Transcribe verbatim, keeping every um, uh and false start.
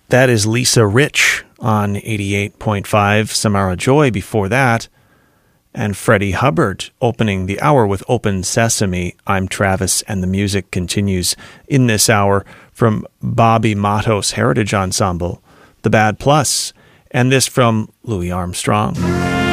That is Lisa Rich on eighty-eight point five. Samara Joy before that. And Freddie Hubbard opening the hour with Open Sesame. I'm Travis, and the music continues in this hour from Bobby Matos Heritage Ensemble, The Bad Plus, and this from Louis Armstrong.